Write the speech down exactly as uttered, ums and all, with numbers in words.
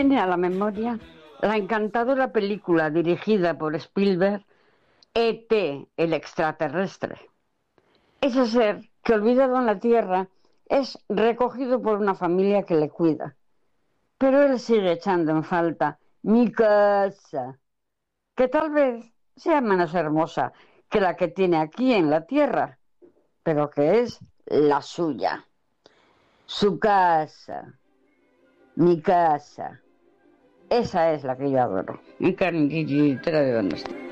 viene a la memoria la encantadora película dirigida por Spielberg, E T, el extraterrestre. Ese ser que, olvidado en la Tierra, es recogido por una familia que le cuida. Pero él sigue echando en falta mi casa, que tal vez sea menos hermosa que la que tiene aquí en la Tierra, pero que es la suya. Su casa, mi casa. Esa es la que yo adoro. En carne de dónde está.